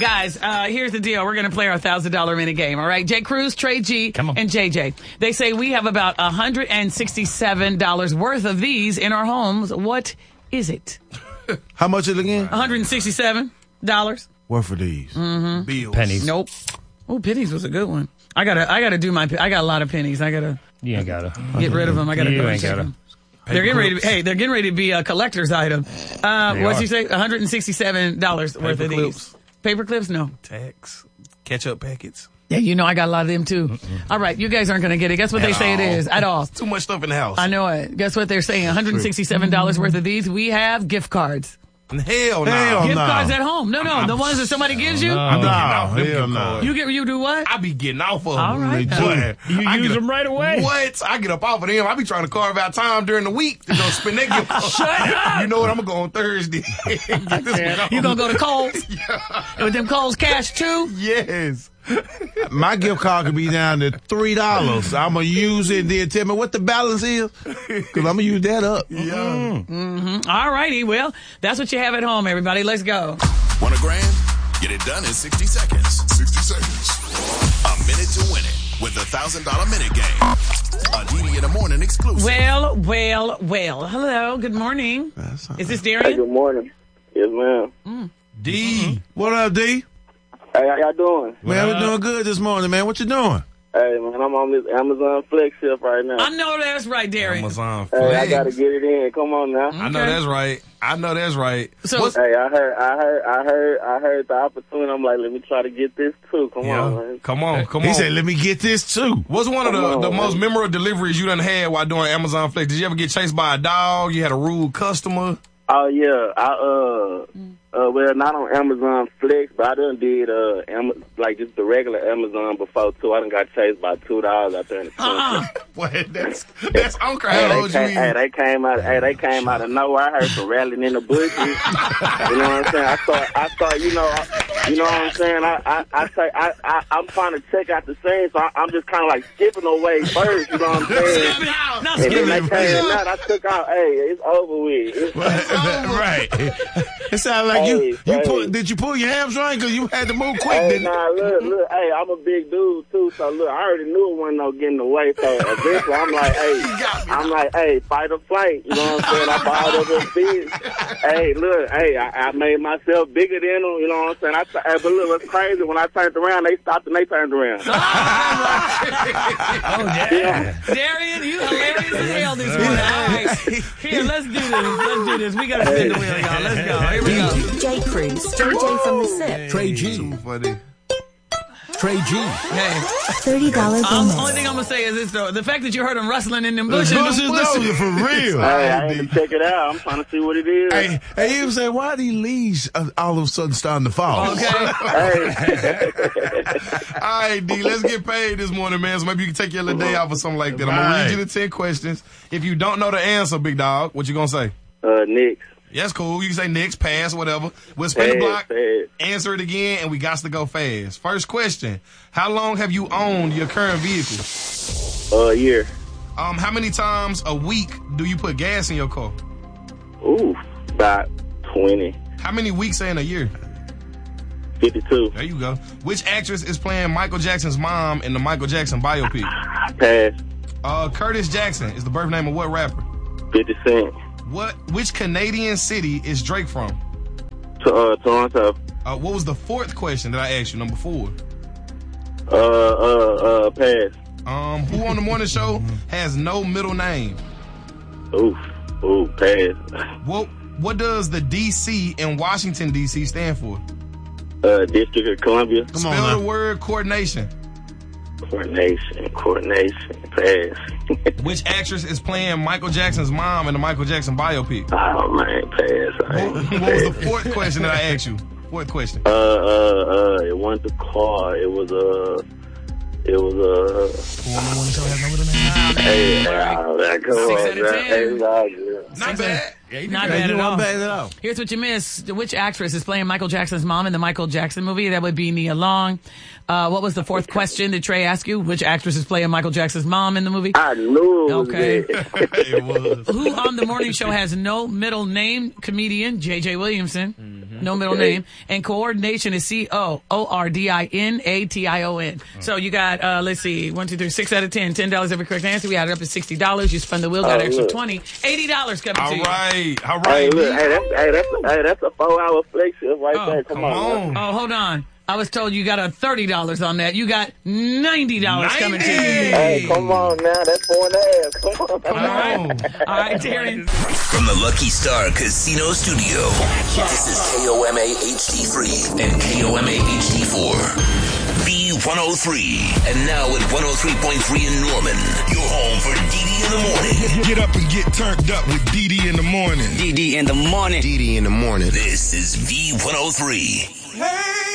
Guys, here's the deal. We're going to play our $1,000 minute game, all right? J. Cruz, Trey G, and JJ. They say we have about $167 worth of these in our homes. What is it? How much is it again? $167. Worth of these? Mm-hmm. Bills. Pennies. Nope. Oh, pennies was a good one. I gotta do my. I got a lot of pennies. I gotta. You ain't gotta get rid of them. I gotta go ain't check gotta. them. They're getting ready. They're getting ready to be a collector's item. What'd you say? $167 worth of these. Paper clips? No. Tax. Ketchup packets. Yeah, you know I got a lot of them too. All right, you guys aren't gonna get it. Guess what they say it is? At all. Too much stuff in the house. I know it. Guess what they're saying? $167 worth of these. We have gift cards. Hell no. Gift cards at home. No, the ones that somebody gives you. Hell no. You do what? I be getting off of them. All right. You use them right away. What? I get up off of them. I be trying to carve out time during the week to go spend that gift card. Shut up. You know what? I'm going to go on Thursday. You going to go to Kohl's? Yeah. With them Kohl's cash too? Yes. My gift card could be down to $3. I'm going to use it and then tell me what the balance is. Because I'm going to use that up. Yeah. Mm-hmm. All righty. Well, that's what you have at home, everybody. Let's go. Want $1,000? Get it done in 60 seconds. 60 seconds. A minute to win it with the $1,000 minute game. A DD in the morning exclusive. Well. Hello. Good morning. Is this Darian? Hey, good morning. Yes, ma'am. D. What up, D? Hey, how y'all doing? Man, we're doing good this morning, man. What you doing? Hey, man, I'm on this Amazon Flex shift right now. I know that's right, Darian. Amazon Hey, Flex. I gotta get it in. Come on now. I know that's right. So, hey, I heard the opportunity. I'm like, let me try to get this too. Come on, man. Come on. He said, let me get this too. What's one of the most memorable deliveries you done had while doing Amazon Flex? Did you ever get chased by a dog? You had a rude customer? Oh yeah, well, not on Amazon Flex, but I done did like just the regular Amazon before too. I done got chased by $2 out there in the country. What? That's Uncle. Hey, they came out of nowhere. I heard some rattling in the bushes. You know what I'm saying? I thought, you know what I'm saying? I'm trying to check out the scene, so I'm just kind of like skipping away first. You know what I'm saying? And then they came out. I took out. Hey, it's over with. Right. It sounded like did you pull your hamstring because you had to move quick? Hey, look, hey, I'm a big dude too, so look, I already knew it wasn't no getting away, so eventually I'm like, hey, fight or flight, you know what I'm saying? I balled up his feet. Hey, look, hey, I made myself bigger than them, you know what I'm saying? But look, what's crazy, when I turned around, they stopped and they turned around. Yeah. Darian, you hilarious as hell this morning. All right, here, let's do this. We gotta spin the wheel, y'all. Let's go. Here we go. J. Cruz, JJ from the SIP. Trey G. Trey G. Hey. $30 bonus. The only thing I'm gonna say is this though: the fact that you heard him rustling in them bushes. Those are for real. Hey, I had to check it out. I'm trying to see what it is. Hey, he was saying, why are these leaves all of a sudden starting to fall? Okay. All right, D, let's get paid this morning, man. So maybe you can take your little day off or something like that. I'm gonna read you the 10 questions. If you don't know the answer, big dog, what you gonna say? Knicks. Yeah, that's cool. You can say Knicks, pass, whatever. We'll spin the block, answer it again, and we got to go fast. First question. How long have you owned your current vehicle? A year. How many times a week do you put gas in your car? Ooh, about 20. How many weeks in a year? 52. There you go. Which actress is playing Michael Jackson's mom in the Michael Jackson biopic? Pass. Curtis Jackson is the birth name of what rapper? 50 Cent. Which Canadian city is Drake from? Toronto. What was the fourth question that I asked you? Number 4. Pass. Who on the morning show has no middle name? Ooh, pass. What does the D.C. in Washington, D.C. stand for? District of Columbia. Spell the word coordination. Coordination. Pass. Which actress is playing Michael Jackson's mom in the Michael Jackson biopic? Oh man, pass. What was the fourth question that I asked you? Fourth question. It wasn't the car. It was Hey, come on, 6 out of 10. Not bad. Not bad at all. Here's what you missed. Which actress is playing Michael Jackson's mom in the Michael Jackson movie? That would be Nia Long. What was the fourth question that Trey asked you? Which actress is playing Michael Jackson's mom in the movie? I knew it was okay. It was. Who on the morning show has no middle name? Comedian J.J. Williamson. no middle name. And coordination is COORDINATION. So you got, let's see, 1, 2, 3, 6 out of 10. $10 every correct answer. We added up to $60. You spun the wheel, got an extra $20. $80 coming to you. All right. Hey, that's a 4-hour flex shift right there. Come on. Oh, hold on. I was told you got a $30 on that. You got $90 coming to you. Hey, come on now. That's 4.5. Come on. All right, Darren. From the Lucky Star Casino Studio, this is KOMA HD3 and KOMA HD4. B103. And now at 103.3 in Norman, your home for DD in the morning. Get up and get turned up with DD in the morning. DD in the morning. DD in the morning. This is V103.